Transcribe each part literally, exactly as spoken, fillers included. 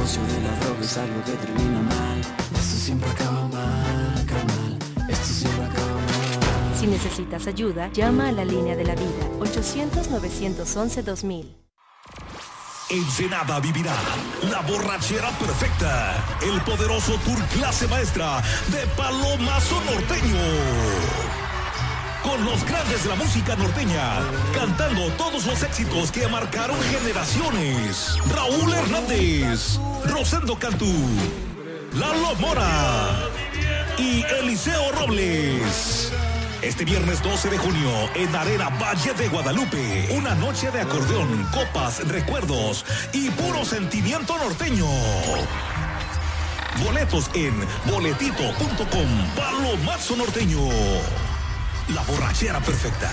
negocio de la droga es algo que termina mal. Esto siempre acaba mal, carnal. Esto siempre acaba mal. Si necesitas ayuda, llama a la línea de la vida, ochocientos, novecientos once, dos mil. Ensenada vivirá la borrachera perfecta, el poderoso tour clase maestra de Palomazo Norteño. Con los grandes de la música norteña, cantando todos los éxitos que marcaron generaciones. Raúl Hernández, Rosendo Cantú, Lalo Mora y Eliseo Robles. Este viernes doce de junio, en Arena Valle de Guadalupe, una noche de acordeón, copas, recuerdos y puro sentimiento norteño. Boletos en boletito punto com. Palomazo Norteño, la borrachera perfecta.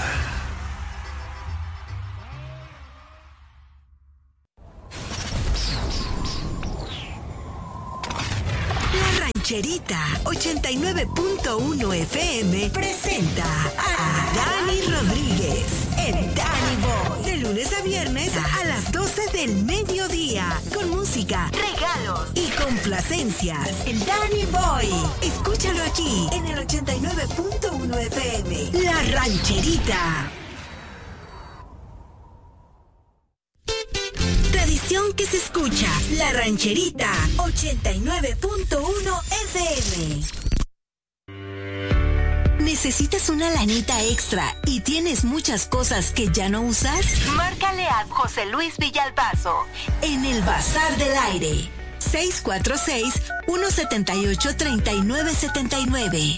Rancherita ochenta y nueve punto uno F M presenta a Dani Rodríguez, el Danny Boy, de lunes a viernes a las doce del mediodía, con música, regalos y complacencias. El Danny Boy, escúchalo aquí en el ochenta y nueve punto uno F M, La Rancherita. Tradición que se escucha, La Rancherita ochenta y nueve punto uno F M. ¿Necesitas una lanita extra y tienes muchas cosas que ya no usas? Márcale a José Luis Villalbazo en el Bazar del Aire. seis cuatro seis, uno siete ocho, tres nueve siete nueve.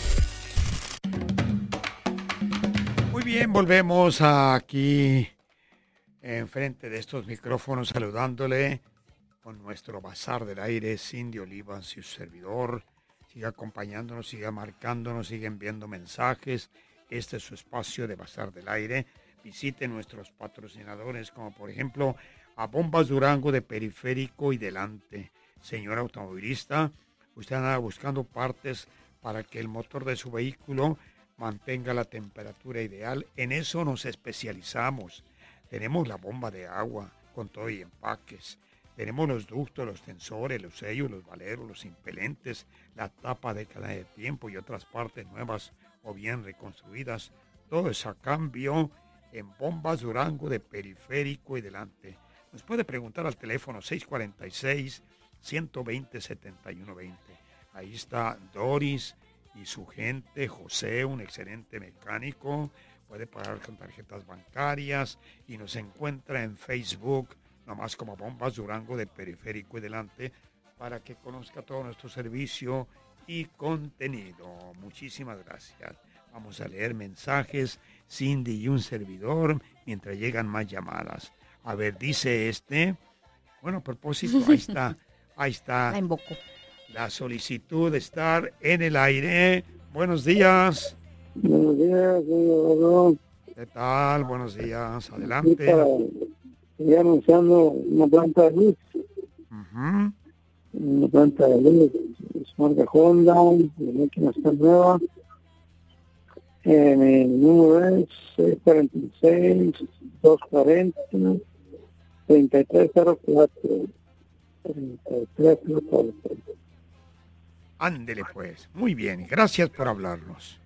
Muy bien, volvemos aquí enfrente de estos micrófonos saludándole con nuestro Bazar del Aire, Cindy Olivas y su servidor. Siga acompañándonos, siga marcándonos, sigue enviando mensajes. Este es su espacio de Bazar del Aire. Visite nuestros patrocinadores, como por ejemplo a Bombas Durango de Periférico y Delante. Señor automovilista, usted anda buscando partes para que el motor de su vehículo mantenga la temperatura ideal. En eso nos especializamos. Tenemos la bomba de agua con todo y empaques. Tenemos los ductos, los tensores, los sellos, los valeros, los impelentes, la tapa de cadena de tiempo y otras partes nuevas o bien reconstruidas. Todo es a cambio en Bombas Durango de Periférico y Delante. Nos puede preguntar al teléfono seis cuatro seis, uno dos cero, siete uno dos cero. Ahí está Doris y su gente, José, un excelente mecánico. Puede pagar con tarjetas bancarias y nos encuentra en Facebook, nomás como Bombas Durango de Periférico y Delante, para que conozca todo nuestro servicio y contenido. Muchísimas gracias. Vamos a leer mensajes, Cindy y un servidor, mientras llegan más llamadas. A ver, dice este, bueno, a propósito, ahí está, ahí está. La invoco. La solicitud de estar en el aire. Buenos días. Buenos días, señor. ¿Qué tal? Buenos días. Adelante. Estoy anunciando una planta de luz. Uh-huh. Una planta de luz. Es marca Honda. La máquina está nueva. Eh, mi número es seis cuatro seis, dos cuatro cero, tres tres cero cuatro. treinta y tres cero cuatro. Ándele pues. Muy bien. Gracias por hablarnos.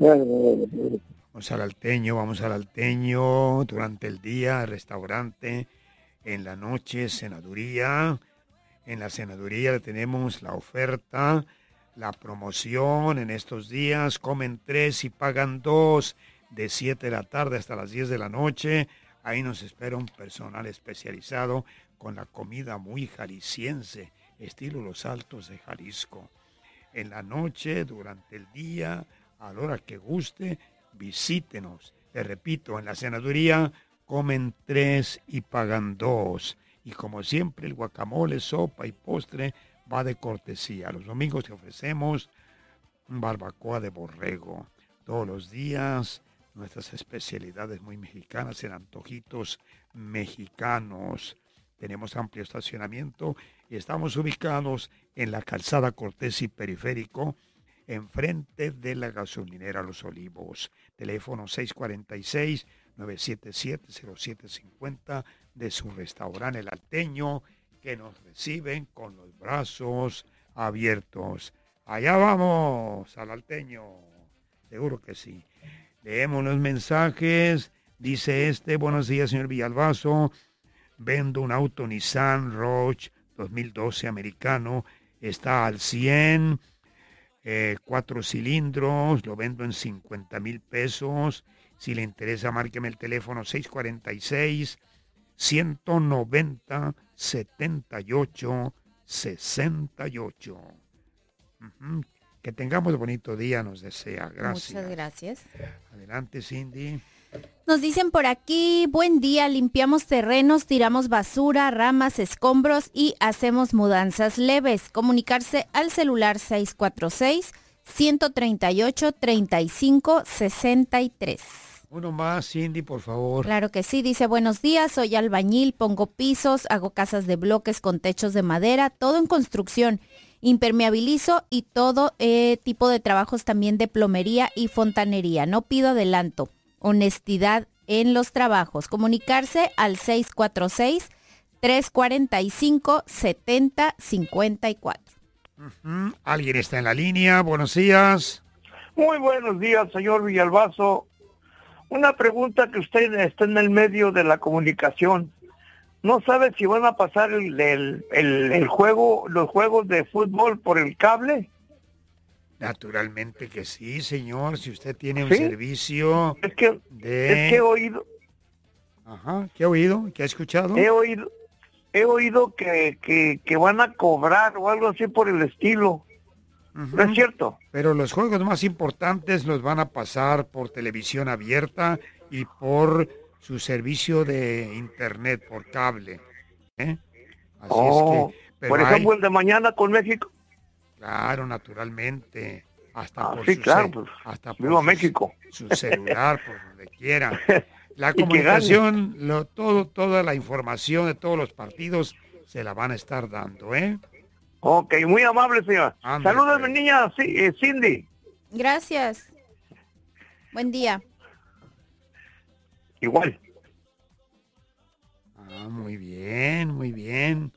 Vamos al Alteño, vamos al Alteño durante el día, restaurante, en la noche, cenaduría. En la cenaduría tenemos la oferta, la promoción en estos días, comen tres y pagan dos, de siete de la tarde hasta las diez de la noche. Ahí nos espera un personal especializado con la comida muy jalisciense, estilo Los Altos de Jalisco. En la noche, durante el día, a la hora que guste, visítenos. Le repito, en la cenaduría comen tres y pagan dos. Y como siempre, el guacamole, sopa y postre va de cortesía. Los domingos te ofrecemos un barbacoa de borrego. Todos los días, nuestras especialidades muy mexicanas en antojitos mexicanos. Tenemos amplio estacionamiento y estamos ubicados en la calzada Cortés y Periférico, enfrente de la gasolinera Los Olivos. Teléfono seis cuatro seis, nueve siete siete, cero siete cinco cero de su restaurante El Alteño, que nos reciben con los brazos abiertos. Allá vamos, al Alteño. Seguro que sí. Leemos los mensajes. Dice este: buenos días, señor Villalbazo. Vendo un auto Nissan Rogue dos mil doce americano. Está al cien. Eh, cuatro cilindros. Lo vendo en cincuenta mil pesos. Si le interesa, márqueme el teléfono seis cuatro seis, uno nueve cero, siete ocho seis ocho. Uh-huh. Que tengamos bonito día, nos desea. Gracias. Muchas gracias. Adelante, Cindy. Nos dicen por aquí: buen día, limpiamos terrenos, tiramos basura, ramas, escombros y hacemos mudanzas leves. Comunicarse al celular seis cuatro seis, uno tres ocho, tres cinco seis tres. Uno más, Cindy, por favor. Claro que sí. Dice: buenos días, soy albañil, pongo pisos, hago casas de bloques con techos de madera, todo en construcción. Impermeabilizo y todo eh, tipo de trabajos también de plomería y fontanería. No pido adelanto. Honestidad en los trabajos. Comunicarse al seis cuatro seis, tres cuatro cinco, siete cero cinco cuatro. Uh-huh. ¿Alguien está en la línea? Buenos días. Muy buenos días, señor Villalbazo. Una pregunta, que usted está en el medio de la comunicación. ¿No sabe si van a pasar el, el, el, el juego, los juegos de fútbol por el cable? Naturalmente que sí, señor. Si usted tiene un ¿Sí? servicio Es que, de... es que he oído, Ajá. ¿Qué ha oído? ¿Qué ha escuchado? he oído, he oído que, que, que van a cobrar o algo así por el estilo. Uh-huh. ¿No es cierto? Pero los juegos más importantes los van a pasar por televisión abierta y por su servicio de internet, por cable. ¿eh? Así Oh, es que... pero por ejemplo, hay- el de mañana con México. Claro, naturalmente. Hasta Ah, por sí, su claro, ce- pues, hasta por viva su- México. su celular, por donde quiera. La Y que comunicación, lo, todo, toda la información de todos los partidos se la van a estar dando, ¿eh? Ok, muy amable, señora. Ándale, Saludos, pues. mi niña, sí, eh, Cindy. Gracias. Buen día. Igual. Ah, muy bien, muy bien.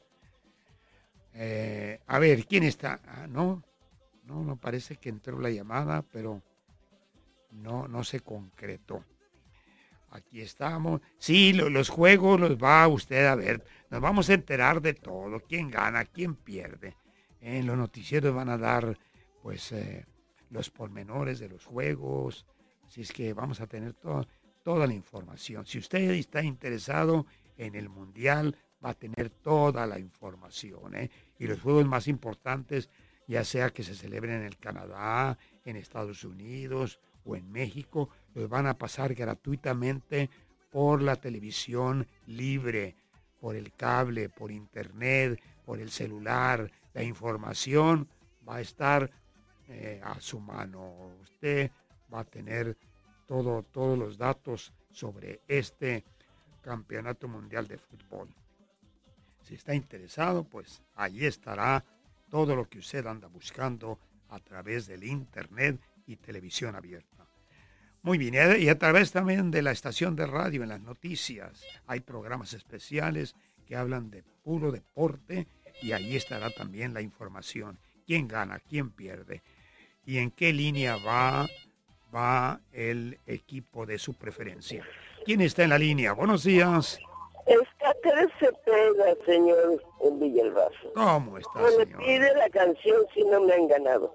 Eh, a ver, ¿quién está? Ah, no, no, no parece que entró la llamada, pero no, no se concretó. Aquí estamos. Sí, lo- los juegos los va usted a ver. Nos vamos a enterar de todo. Quién gana, quién pierde. En los noticieros van a dar, pues, eh, los pormenores de los juegos. Así es que vamos a tener to- toda la información. Si usted está interesado en el Mundial, va a tener toda la información, ¿eh? Y los juegos más importantes, ya sea que se celebren en el Canadá, en Estados Unidos o en México, los van a pasar gratuitamente por la televisión libre, por el cable, por internet, por el celular. La información va a estar eh, a su mano. Usted va a tener todo, todos los datos sobre este Campeonato Mundial de Fútbol. Si está interesado, pues ahí estará todo lo que usted anda buscando a través del internet y televisión abierta. Muy bien, y a- y a través también de la estación de radio en las noticias. Hay programas especiales que hablan de puro deporte y ahí estará también la información. ¿Quién gana? ¿Quién pierde? ¿Y en qué línea va, va el equipo de su preferencia? ¿Quién está en la línea? Buenos días. Está Tere Cepeda, señor Villalbazo. ¿Cómo está, No me señor? pide la canción si no me han ganado.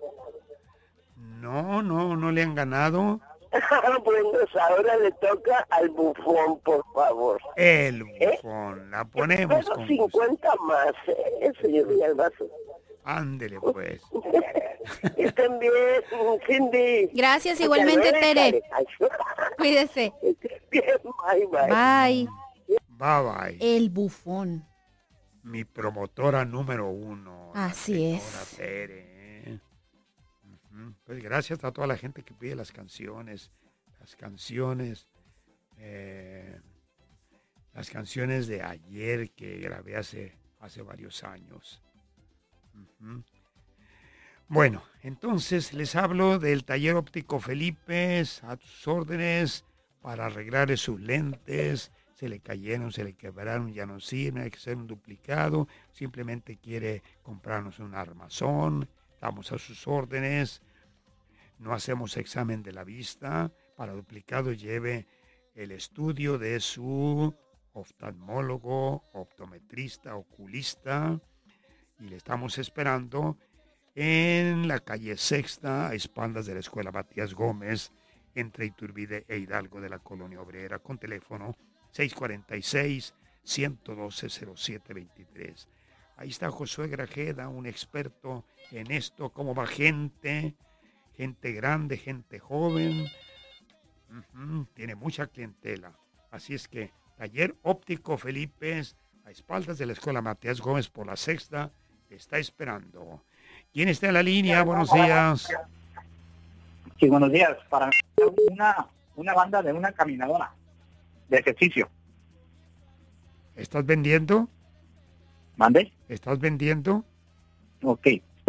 No, no, no le han ganado. Bueno, ahora le toca al bufón, por favor. El bufón. La ponemos Pero con cincuenta más, ¿eh, señor Villalbazo? Ándele, pues. Estén bien, Cindy. Gracias, Hasta igualmente, luego, Tere. Ay, Cuídese. estén bien, bye, bye. Bye. Bye, bye. El bufón. Mi promotora número uno. la Así señora es. Tere, ¿eh? Ujú. Pues gracias a toda la gente que pide las canciones. Las canciones. eh, las canciones de ayer que grabé hace, hace varios años. Ujú. Bueno, entonces les hablo del taller óptico Felipe, a tus órdenes para arreglar sus lentes, se le cayeron, se le quebraron, ya no sirven, hay que hacer un duplicado, simplemente quiere comprarnos un armazón, estamos a sus órdenes, no hacemos examen de la vista, para duplicado lleve el estudio de su oftalmólogo, optometrista, oculista, y le estamos esperando en la calle Sexta, a espaldas de la Escuela Matías Gómez, entre Iturbide e Hidalgo de la Colonia Obrera, con teléfono seis cuatro seis, uno uno dos, cero siete dos tres. Ahí está Josué Grajeda, un experto en esto, cómo va gente, gente grande, gente joven, uh-huh, tiene mucha clientela. Así es que Taller Óptico Felipe, a espaldas de la Escuela Matías Gómez por la Sexta, está esperando. ¿Quién está en la línea? Buenos días. Sí, buenos días. Para una, una banda de una caminadora de ejercicio. ¿Estás vendiendo? ¿Mande? ¿Estás vendiendo? Ok.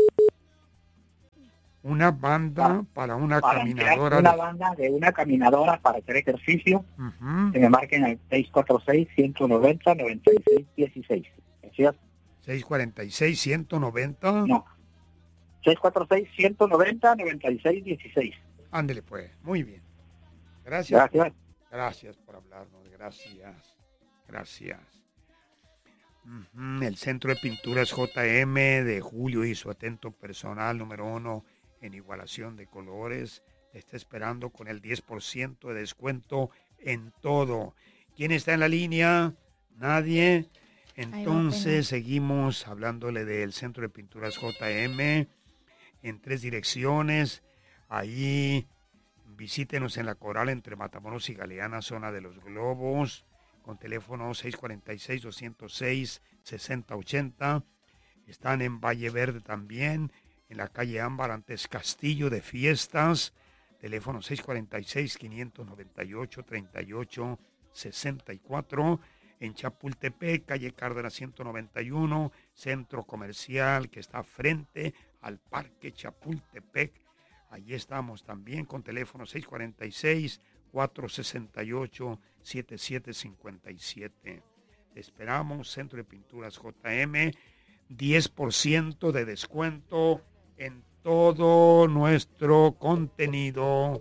Una banda para, para una para caminadora. Una de... banda de una caminadora para hacer ejercicio. Uh-huh. Que me marquen al seis cuatro seis, uno nueve cero, nueve seis uno seis. ¿Gracias? seis cuatro seis, ciento noventa. No. seis cuatro seis, uno nueve cero, nueve seis uno seis. Ándele pues, muy bien. Gracias. Gracias. Gracias por hablarnos, gracias. Gracias. Uh-huh. El Centro de Pinturas J M de Julio y su atento personal número uno en igualación de colores está esperando con el diez por ciento de descuento en todo. ¿Quién está en la línea? Nadie. Entonces seguimos hablándole del Centro de Pinturas J M en tres direcciones. Ahí visítenos en la Coral entre Matamoros y Galeana, zona de los Globos, con teléfono seis cuatro seis, dos cero seis, seis cero ocho cero. Están en Valle Verde también, en la calle Ámbar, antes Castillo de Fiestas, teléfono seis cuatro seis, cinco nueve ocho, tres ocho seis cuatro. En Chapultepec, calle Cárdenas ciento noventa y uno, centro comercial que está frente al Parque Chapultepec. Allí estamos también con teléfono seis cuatro seis, cuatro seis ocho, siete siete cinco siete. Te esperamos, Centro de Pinturas J M, diez por ciento de descuento en todo nuestro contenido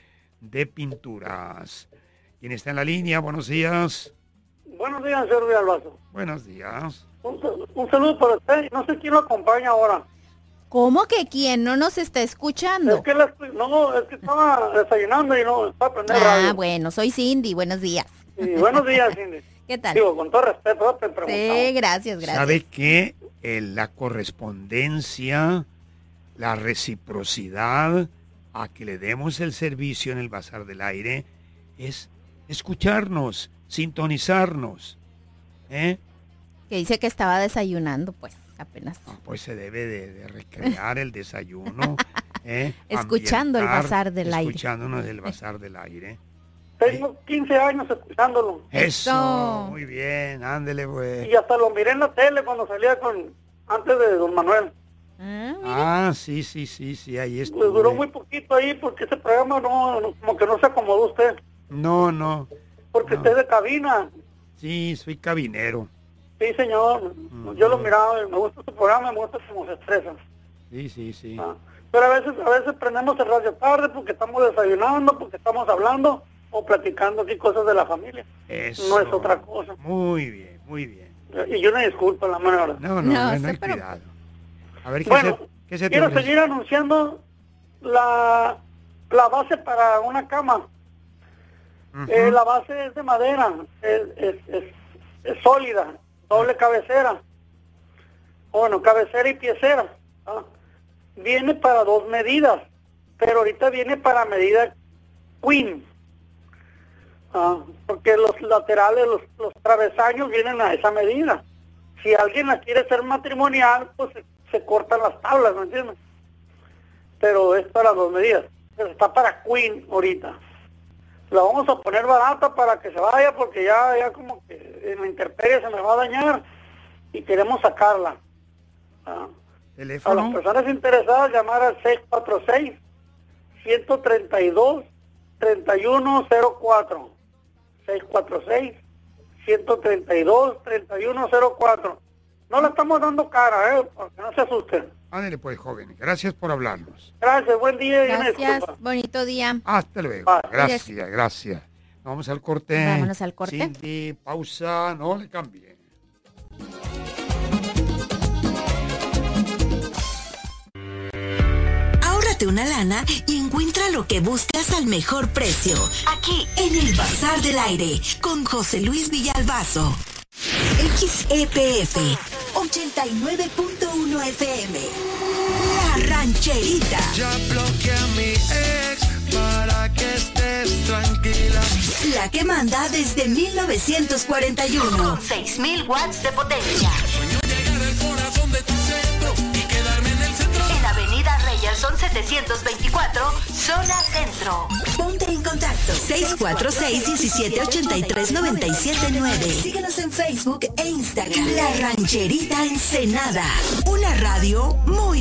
de pinturas. ¿Quién está en la línea? Buenos días. Buenos días, señor Villalbazo. Buenos días. Un, un saludo para usted. No sé quién lo acompaña ahora. ¿Cómo que quién? ¿No nos está escuchando? Es que, la, no, es que estaba desayunando y no estaba aprendiendo Ah, radio. bueno, soy Cindy. Buenos días. Sí, buenos días, Cindy. ¿Qué tal? Digo, con todo respeto, te preguntaba. Sí, gracias, gracias. ¿Sabe qué? Eh, la correspondencia, la reciprocidad a que le demos el servicio en el Bazar del Aire es escucharnos, sintonizarnos. ¿Eh? Que dice que estaba desayunando, pues, apenas. No, pues se debe de, de recrear el desayuno. ¿Eh? Escuchando el Bazar del Aire. Escuchándonos el Bazar del Aire. Tengo quince años escuchándolo. Eso, Eso. Muy bien, ándele, pues. Y hasta lo miré en la tele cuando salía con antes de don Manuel. Ah, Ah, sí, sí, sí, sí, ahí Pues estuve. duró muy poquito ahí porque ese programa no, no como que no se acomodó usted. No, no. Porque No. usted es de cabina. Sí, soy cabinero. Sí, señor. Ujú. Yo lo miraba y me gusta su programa, me gusta cómo se expresa. Sí, sí, sí. Ah, Pero a veces, a veces prendemos el radio tarde porque estamos desayunando, porque estamos hablando o platicando aquí cosas de la familia. Eso. No es otra cosa. Muy bien, muy bien. Y yo me disculpo, la mano ahora. No, no, No, no, sí, no hay pero- cuidado. A ver, ¿qué Bueno, se, qué se te quiero ofrece? seguir anunciando la, la base para una cama. Ujú. Eh, la base es de madera, es, es, es, es sólida, doble cabecera. Bueno, cabecera y piecera. ¿ah? Viene para dos medidas, pero ahorita viene para medida queen. Ah, porque los laterales, los, los travesaños vienen a esa medida. Si alguien la quiere hacer matrimonial, pues se, se cortan las tablas, ¿me entiendes? Pero es para dos medidas. Pero está para queen ahorita. La vamos a poner barata para que se vaya porque ya, ya como que en la intemperie se me va a dañar y queremos sacarla. Ah. A las Teléfono. personas interesadas llamar al seis cuatro seis, uno tres dos, tres uno cero cuatro. seis cuatro seis, ciento treinta y dos, treinta y uno cero cuatro. No le estamos dando cara, ¿eh? Para que no se asusten. Ándale pues, joven. Gracias por hablarnos. Gracias, buen día. Gracias, bonito día. Hasta luego. Bye. Gracias, gracias. Vamos al corte. Vámonos al corte. Cindy, pausa, no le cambie. Ahórrate una lana y encuentra lo que buscas al mejor precio. Aquí, en el Bazar del Aire, con José Luis Villalbazo. X E P F ochenta y nueve punto uno F M. La Rancherita. Ya bloqueé a mi ex para que estés tranquila. La que manda desde mil novecientos cuarenta y uno. Con seis mil watts de potencia. Sueño llegar al corazón de tu centro y quedarme en el centro. En Avenida Reyerson setecientos veinticuatro, zona centro. Ponte en contacto. seis cuatro seis, uno siete ocho tres, nueve siete nueve. Síguenos en Facebook e Instagram. La Rancherita Ensenada. Una radio muy